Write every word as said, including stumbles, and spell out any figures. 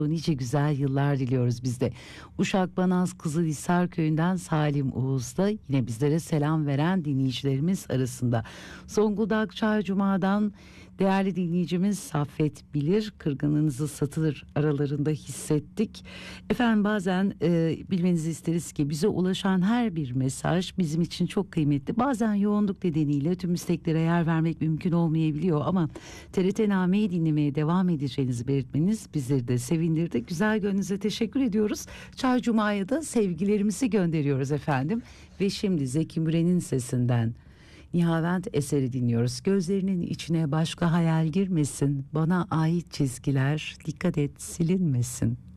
Nice güzel yıllar diliyoruz biz de. Uşak Banaz Kızılhisar Köyü'nden Salim Uğuz da yine bizlere selam veren dinleyicilerimiz arasında. Zonguldak Çaycuma'dan değerli dinleyicimiz Saffet Bilir, kırgınlığınızı satır aralarında hissettik. Efendim bazen e, bilmenizi isteriz ki bize ulaşan her bir mesaj bizim için çok kıymetli. Bazen yoğunluk nedeniyle tüm isteklere yer vermek mümkün olmayabiliyor ama T R T Name'yi dinlemeye devam edeceğinizi belirtmeniz bizleri de sevindirdi. Güzel gönlünüze teşekkür ediyoruz. Çay Cuma'ya da sevgilerimizi gönderiyoruz efendim. Ve şimdi Zeki Müren'in sesinden Nihavent eseri dinliyoruz. Gözlerinin içine başka hayal girmesin. Bana ait çizgiler dikkat et silinmesin.